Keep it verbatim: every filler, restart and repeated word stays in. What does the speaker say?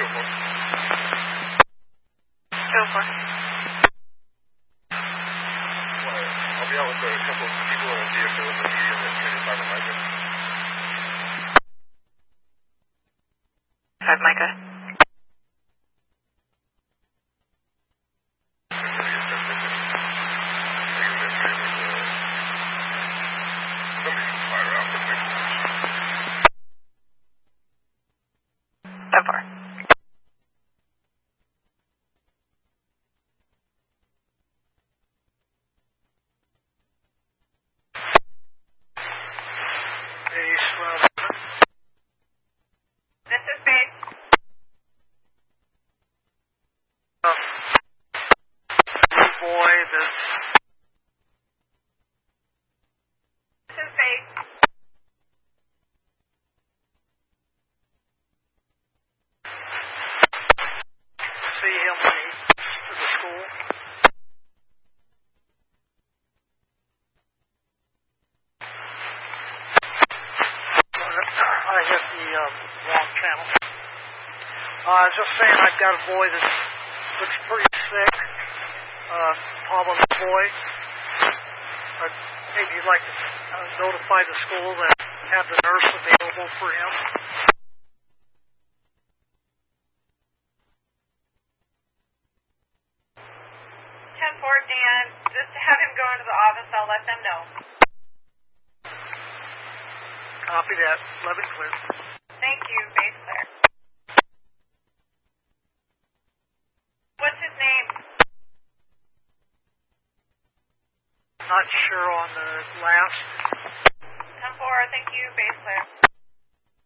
Go for it. I'll be out with a couple of people and see if there was a medium that needed five Micah. Five Micah. Ten four. This is base. Uh, boy, this. This is base. See him when he to the school. I hit the um, wrong channel. Uh, I was just saying I've got a boy that looks pretty sick. Uh, probably a boy. Uh, maybe you'd like to uh, notify the school that have the nurse available for him. Ten four, Dan. Just to have him go into the office, I'll let them know. Copy that. eleven clear. Thank you, base clear. What's his name? Not sure on the last. Ten four, thank you, base clear.